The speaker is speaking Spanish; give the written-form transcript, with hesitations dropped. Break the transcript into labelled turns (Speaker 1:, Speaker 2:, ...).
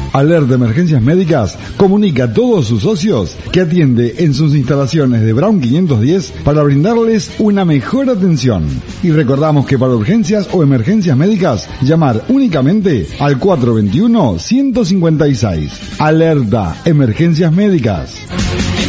Speaker 1: Alerta Emergencias Médicas comunica a todos sus socios que atiende en sus instalaciones de Brown 510 para brindarles una mejor atención. Y recordamos que para urgencias o emergencias médicas, llamar únicamente al 421-156. Alerta Emergencias Médicas.